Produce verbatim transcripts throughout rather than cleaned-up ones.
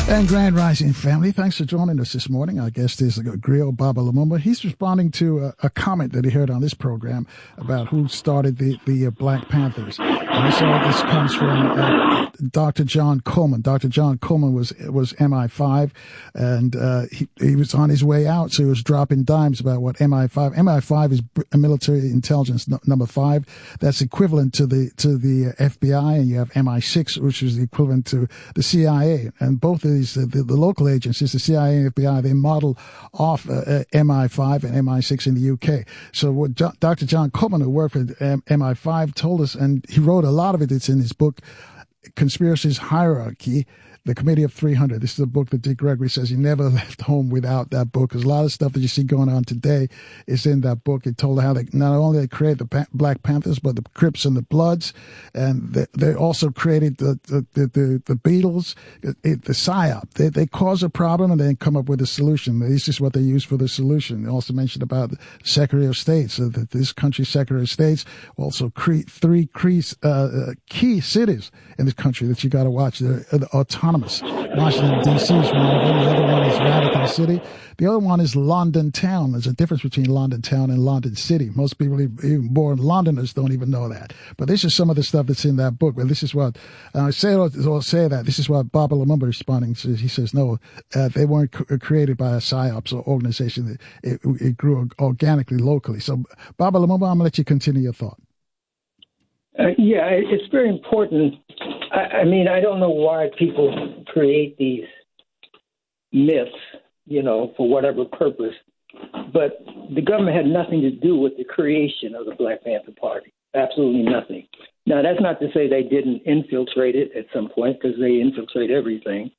And Grand Rising family, thanks for joining us this morning. Our guest is Griot Baba Lumumba. He's responding to a, a comment that he heard on this program about who started the, the uh, Black Panthers. And this all this comes from uh, Doctor John Coleman. Doctor John Coleman was was M I five, and uh, he, he was on his way out, so he was dropping dimes about what M I five. M I five is military intelligence no, number five. That's equivalent to the to the F B I, and you have M I six, which is the equivalent to the C I A. And both of these, uh, the, the local agencies, the C I A and F B I, they model off uh, uh, M I five and M I six in the U K. So what jo- Doctor John Coleman, who worked for um, M I five, told us, and he wrote a lot of it. It's in his book, Conspiracy's Hierarchy, The Committee of three hundred. This is a book that Dick Gregory says he never left home without that book, because a lot of stuff that you see going on today is in that book. It told how they not only they created the pa- Black Panthers, but the Crips and the Bloods, and they, they also created the the the, the, the Beatles, it, the PSYOP. They they cause a problem and then come up with a solution. This is what they use for the solution. They also mentioned about the Secretary of State, so that this country's Secretary of States also create three key, uh, key cities in this country that you got to watch. They're, they're autonomous. Washington, D C is one of them. The other one is Vatican City. The other one is London Town. There's a difference between London Town and London City. Most people, even born Londoners, don't even know that. But this is some of the stuff that's in that book. But this is what, uh, I say, I'll say that, this is what Baba Lumumba is responding to. He says, no, uh, they weren't c- created by a PSYOPs or organization. It, it, it grew organically, locally. So, Baba Lumumba, I'm going to let you continue your thought. Uh, yeah, it's very important. I, I mean, I don't know why people create these myths, you know, for whatever purpose, but the government had nothing to do with the creation of the Black Panther Party. Absolutely nothing. Now, that's not to say they didn't infiltrate it at some point, because they infiltrate everything.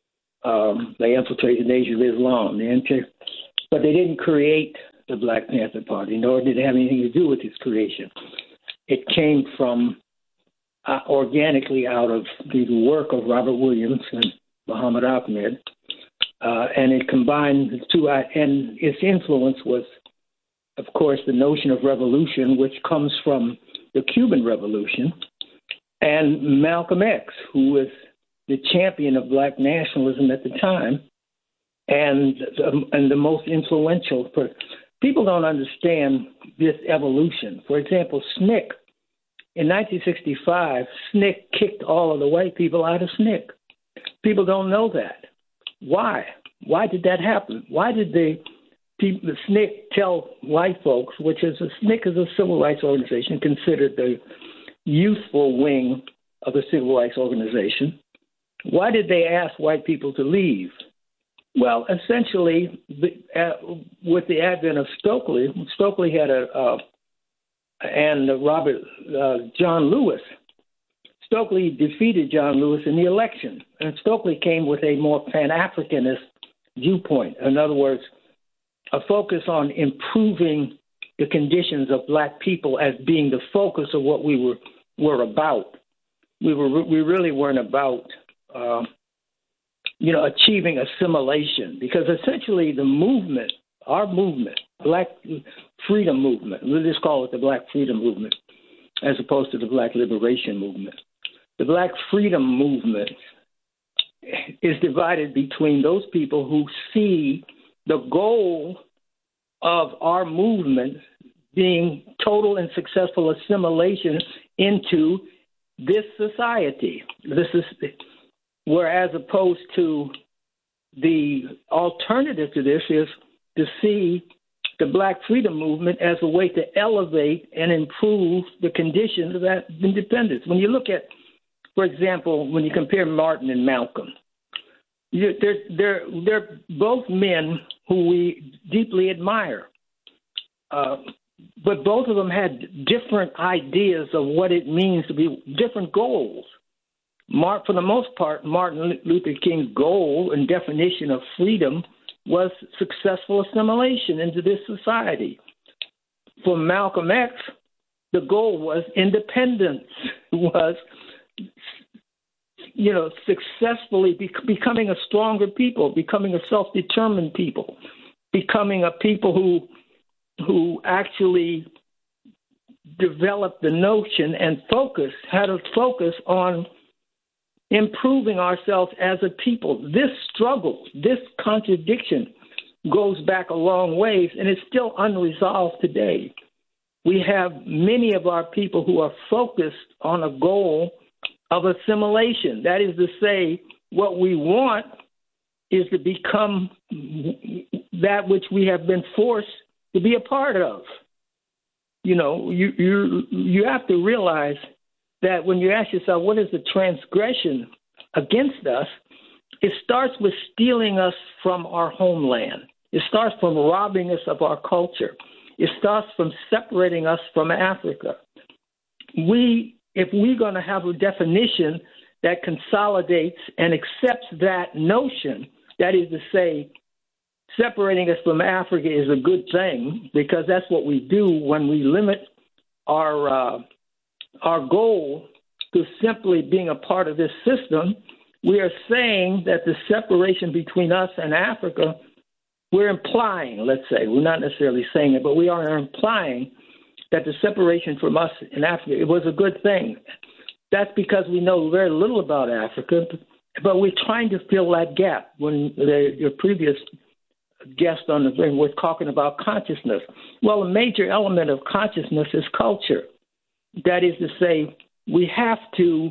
Um, they infiltrated the Nation of Islam, they inter- but they didn't create the Black Panther Party, nor did it have anything to do with its creation. It came from uh, organically out of the work of Robert Williams and Muhammad Ahmed, uh, and it combined the two. Uh, and its influence was, of course, the notion of revolution, which comes from the Cuban Revolution, and Malcolm X, who was the champion of Black nationalism at the time, and um, and the most influential person. People don't understand this evolution. For example, S N C C, in nineteen sixty-five, S N C C kicked all of the white people out of S N C C. People don't know that. Why? Why did that happen? Why did the, people, the S N C C tell white folks, which is a, S N C C is a civil rights organization considered the youthful wing of the civil rights organization, why did they ask white people to leave? Well, essentially, uh, with the advent of Stokely, Stokely had a, uh, and Robert, uh, John Lewis, Stokely defeated John Lewis in the election. And Stokely came with a more Pan-Africanist viewpoint. In other words, a focus on improving the conditions of Black people as being the focus of what we were, were about. We were we really weren't about uh, you know, achieving assimilation, because essentially the movement, our movement, Black freedom movement, we'll just call it the Black freedom movement, as opposed to the Black liberation movement. The Black freedom movement is divided between those people who see the goal of our movement being total and successful assimilation into this society. This is Whereas opposed to the alternative to this is to see the Black freedom movement as a way to elevate and improve the conditions of that independence. When you look at, for example, when you compare Martin and Malcolm, you, they're, they're, they're both men who we deeply admire. Uh, but both of them had different ideas of what it means to be, different goals. Mark, for the most part, Martin Luther King's goal and definition of freedom was successful assimilation into this society. For Malcolm X, the goal was independence, was, you know, successfully be- becoming a stronger people, becoming a self-determined people, becoming a people who who actually developed the notion and focus, had a focus on improving ourselves as a people. This struggle, this contradiction goes back a long ways, and it's still unresolved today. We have many of our people who are focused on a goal of assimilation. That is to say, what we want is to become that which we have been forced to be a part of. You know, you you you have to realize that when you ask yourself, what is the transgression against us, it starts with stealing us from our homeland. It starts from robbing us of our culture. It starts from separating us from Africa. We, if we're going to have a definition that consolidates and accepts that notion, that is to say, separating us from Africa is a good thing, because that's what we do when we limit our uh, our goal to simply being a part of this system. We are saying that the separation between us and Africa, we're implying, let's say, we're not necessarily saying it, but we are implying that the separation from us in Africa, it was a good thing. That's because we know very little about Africa, but we're trying to fill that gap. When the, your previous guest on the thing was talking about consciousness. Well, a major element of consciousness is culture. That is to say, we have to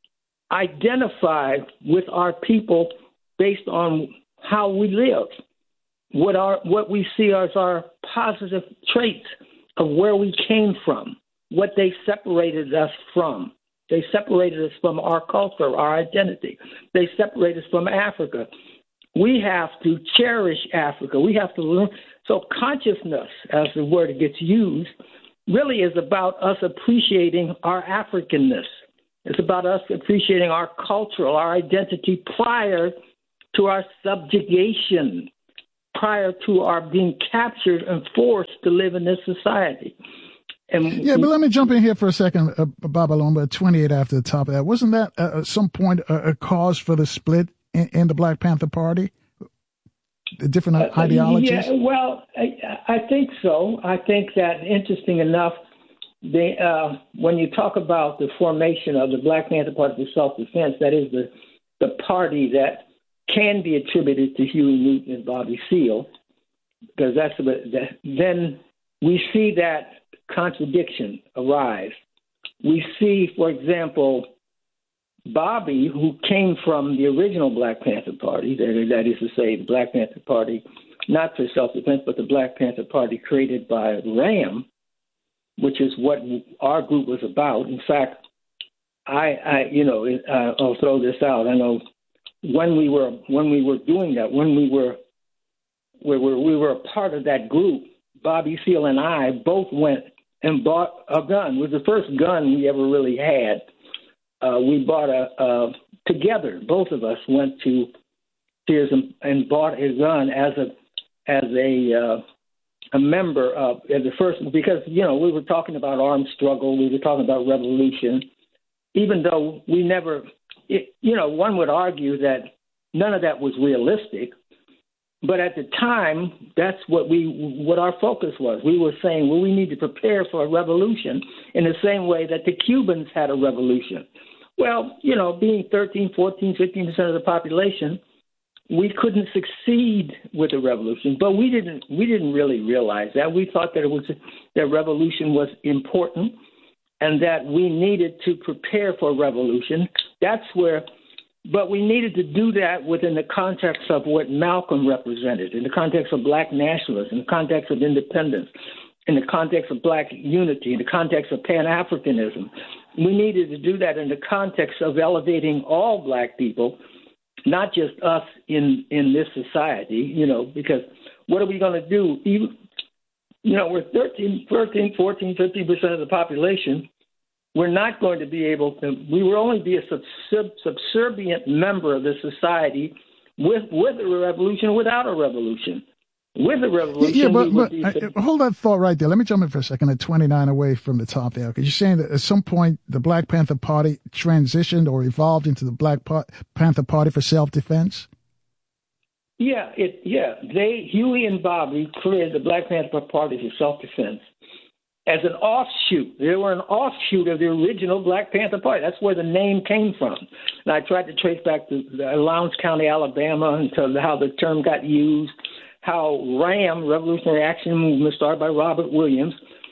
identify with our people based on how we live, what our what we see as our positive traits of where we came from, what they separated us from. They separated us from our culture, our identity. They separated us from Africa. We have to cherish Africa. We have to learn. So consciousness, as the word gets used, really is about us appreciating our Africanness. It's about us appreciating our cultural, our identity prior to our subjugation, prior to our being captured and forced to live in this society. And yeah, but let me jump in here for a second, uh, Baba Lomba, twenty-eight after the top of that. Wasn't that uh, at some point a, a cause for the split in, in the Black Panther Party? The different uh, ideologies? Yeah, well, I, I think so. I think that, interesting enough, they, uh, when you talk about the formation of the Black Panther Party for Self-Defense, that is the, the party that can be attributed to Huey Newton and Bobby Seale, because that's that, then we see that contradiction arise. We see, for example, Bobby, who came from the original Black Panther Party, that, that is to say, the Black Panther Party, not for self-defense, but the Black Panther Party created by RAM, which is what our group was about. In fact, I, I you know, uh, I'll throw this out. I know when we were when we were doing that, when we were we were we were a part of that group, Bobby Seale and I both went and bought a gun. It was the first gun we ever really had. Uh, we bought a, uh, together, both of us went to Sears and, and bought a gun as a, as a, uh, a member of as the first, because, you know, we were talking about armed struggle. We were talking about revolution, even though we never, it, you know, one would argue that none of that was realistic. But at the time, that's what we, what our focus was. We were saying, well, we need to prepare for a revolution in the same way that the Cubans had a revolution. Well, you know, being thirteen, fourteen, fifteen percent of the population, we couldn't succeed with a revolution. But we didn't, we didn't really realize that. We thought that it was, that revolution was important and that we needed to prepare for a revolution. That's where, but we needed to do that within the context of what Malcolm represented, in the context of Black nationalism, in the context of independence, in the context of Black unity, in the context of Pan-Africanism. We needed to do that in the context of elevating all Black people, not just us in, in this society, you know, because what are we going to do? Even, you know, we're thirteen, thirteen, fourteen, fifteen percent of the population. We're not going to be able to, we will only be a sub, subservient member of the society with, with a revolution or without a revolution. With a revolution, yeah, but, but be, uh, hold that thought right there. Let me jump in for a second at twenty-nine away from the top there, because you're saying that at some point the Black Panther Party transitioned or evolved into the Black pa- Panther Party for self-defense? Yeah, it, yeah. They, Huey and Bobby created the Black Panther Party for self-defense. as an offshoot. They were an offshoot of the original Black Panther Party. That's where the name came from. And I tried to trace back to Lowndes County, Alabama, and to how the term got used, how RAM, Revolutionary Action Movement, started by Robert Williams,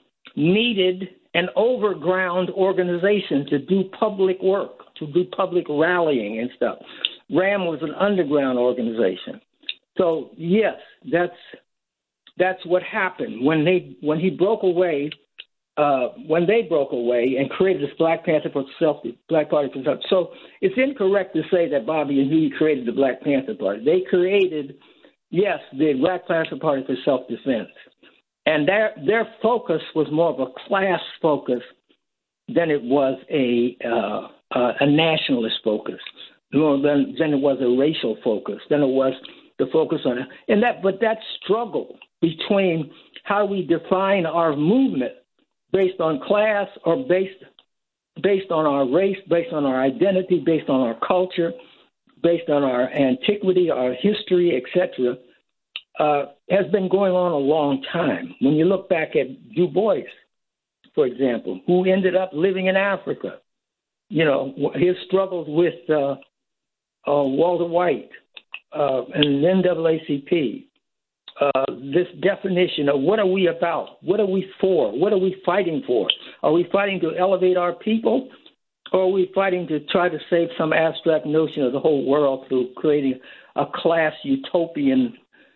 needed an overground organization to do public work, to do public rallying and stuff. RAM was an underground organization. So, yes, that's that's what happened when they when he broke away, uh, when they broke away and created this Black Panther for self, Black Party for self. So it's incorrect to say that Bobby and Huey created the Black Panther Party. They created, yes, the Black Panther Party for self-defense. And their their focus was more of a class focus than it was a uh, uh, a nationalist focus, more than, than it was a racial focus, than it was the focus on it. And that, but that struggle between how we define our movement based on class or based based on our race, based on our identity, based on our culture, based on our antiquity, our history, et cetera, uh, has been going on a long time. When you look back at Du Bois, for example, who ended up living in Africa, you know, his struggles with uh, uh, Walter White uh, and the N double A C P, uh, this definition of what are we about? What are we for? What are we fighting for? Are we fighting to elevate our people, or are we fighting to try to save some abstract notion of the whole world through creating a class utopian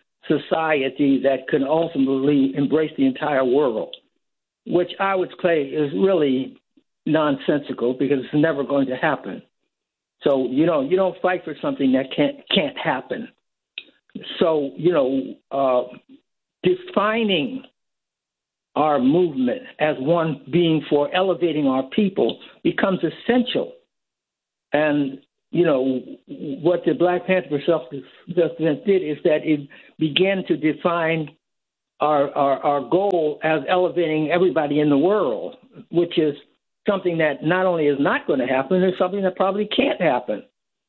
society that can ultimately embrace the entire world, which I would say is really nonsensical because it's never going to happen. So, you know, you don't fight for something that can't can't happen. So, you know, uh, defining our movement as one being for elevating our people becomes essential. And, you know, what the Black Panther Self-Defense did is that it began to define our, our, our goal as elevating everybody in the world, which is something that not only is not going to happen, it's something that probably can't happen.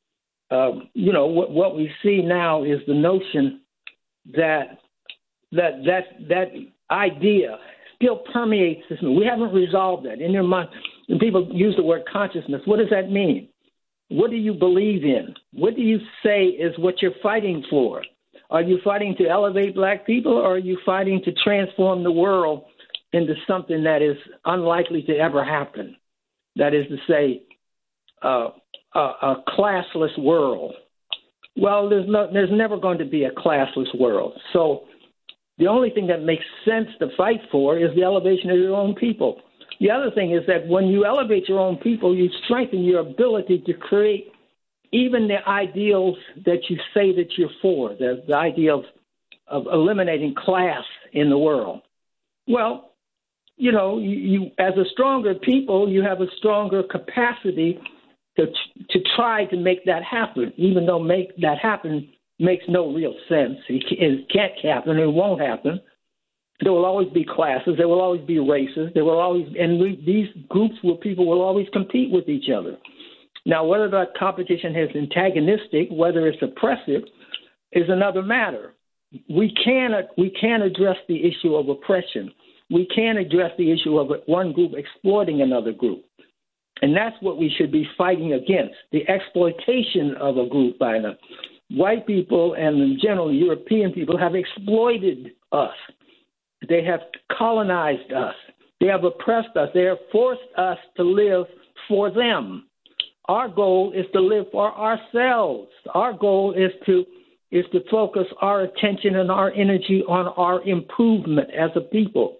Um, you know, what, what we see now is the notion that that that that idea still permeates this. We haven't resolved that. In your mind, when people use the word consciousness, what does that mean? What do you believe in? What do you say is what you're fighting for? Are you fighting to elevate black people, or are you fighting to transform the world into something that is unlikely to ever happen? That is to say, uh, a, a classless world. Well, there's no, there's never going to be a classless world. So the only thing that makes sense to fight for is the elevation of your own people. The other thing is that when you elevate your own people, you strengthen your ability to create even the ideals that you say that you're for, the, the idea of, of eliminating class in the world. Well, you know, you, you as a stronger people, you have a stronger capacity to to try to make that happen, even though make that happen makes no real sense. It, it can't happen. It won't happen. There will always be classes. There will always be races. There will always, and we, these groups where people will always compete with each other. Now, whether that competition is antagonistic, whether it's oppressive, is another matter. We can we can address the issue of oppression. We can address the issue of one group exploiting another group. And that's what we should be fighting against, the exploitation of a group by them. White people and generally European people have exploited us. They have colonized us. They have oppressed us. They have forced us to live for them. Our goal is to live for ourselves. Our goal is to is to focus our attention and our energy on our improvement as a people.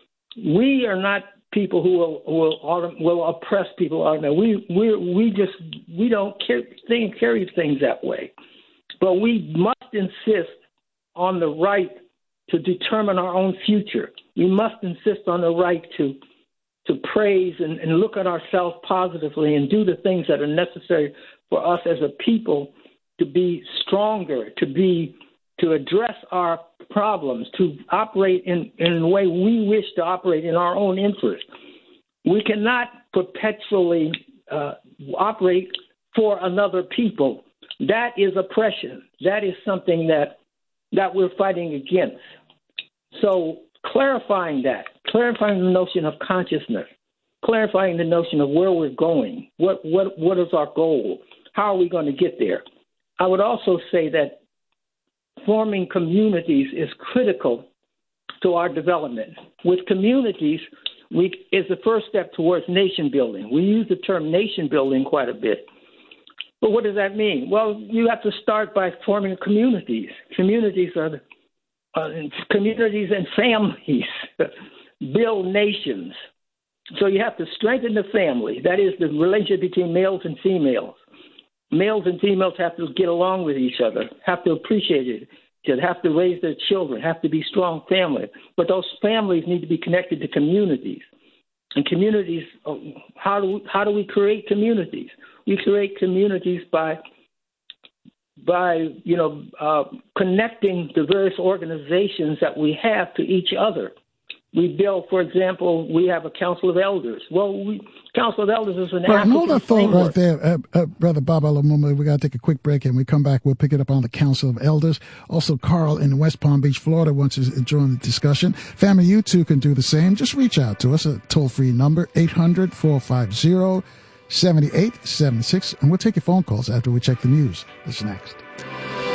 We are not people who will will, will oppress people. We we we just we don't care, think, carry things that way. But we must insist on the right to determine our own future. We must insist on the right to to praise and, and look at ourselves positively and do the things that are necessary for us as a people to be stronger, to be to address our problems, to operate in, in the way we wish to operate in our own interest. We cannot perpetually uh, operate for another people. That is oppression. That is something that that we're fighting against. So clarifying that, clarifying the notion of consciousness, clarifying the notion of where we're going, what what what is our goal, how are we going to get there. I would also say that forming communities is critical to our development. With communities, we is the first step towards nation building. We use the term nation building quite a bit. But what does that mean? Well, you have to start by forming communities. Communities are uh, communities and families build nations. So you have to strengthen the family. That is the relationship between males and females. Males and females have to get along with each other, have to appreciate it, have to raise their children, have to be strong families. But those families need to be connected to communities. And communities, how do how do we create communities? We create communities by by you know uh, connecting the various organizations that we have to each other. We build, for example, we have a Council of Elders. Well, we, Council of Elders is an right, African hold that thought framework. right there, uh, uh, Brother Baba Lumumba. We got to take a quick break, and we come back. We'll pick it up on the Council of Elders. Also, Carl in West Palm Beach, Florida, wants to join the discussion. Family, you too can do the same. Just reach out to us at toll-free number eight hundred, four five zero, seven eight seven six, and we'll take your phone calls after we check the news. That's next.